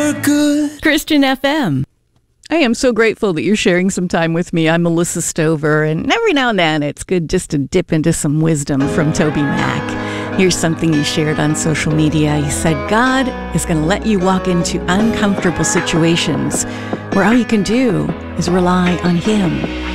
Christian FM. I am so grateful that you're sharing some time with me. I'm Melissa Stover, and every now and then it's good just to dip into some wisdom from Toby Mac. Here's something he shared on social media. He said, God is going to let you walk into uncomfortable situations where all you can do is rely on Him.